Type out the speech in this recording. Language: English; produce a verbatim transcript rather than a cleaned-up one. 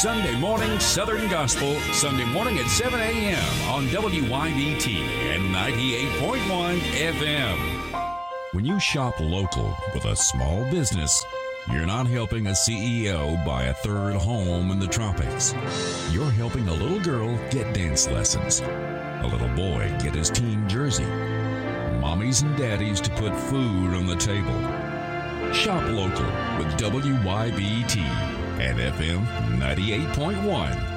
Sunday Morning Southern Gospel, Sunday morning at seven a.m. on W Y B T and ninety-eight point one F M. When you shop local with a small business, you're not helping a C E O buy a third home in the tropics. You're helping a little girl get dance lessons, a little boy get his team jersey, mommies and daddies to put food on the table. Shop local with W Y B T and F M ninety-eight point one.